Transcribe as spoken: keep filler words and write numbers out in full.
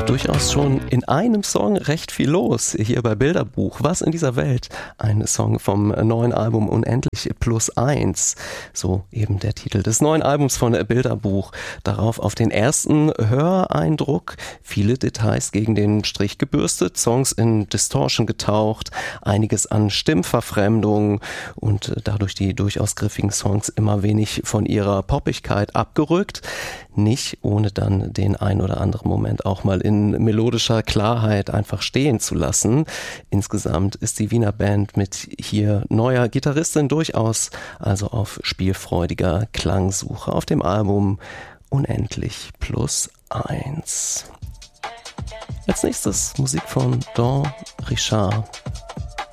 durchaus schon in einem Song recht viel los, hier bei Bilderbuch. Was in dieser Welt? Ein Song vom neuen Album Unendlich plus eins. So eben der Titel des neuen Albums von Bilderbuch. Darauf auf den ersten Höreindruck viele Details gegen den Strich gebürstet, Songs in Distortion getaucht, einiges an Stimmverfremdung und dadurch die durchaus griffigen Songs immer wenig von ihrer Poppigkeit abgerückt. Nicht ohne dann den ein oder anderen Moment auch mal in melodischer Klarheit einfach stehen zu lassen. Insgesamt ist die Wiener Band mit hier neuer Gitarristin durchaus also auf spielfreudiger Klangsuche auf dem Album Unendlich plus eins. Als nächstes Musik von Don Richard.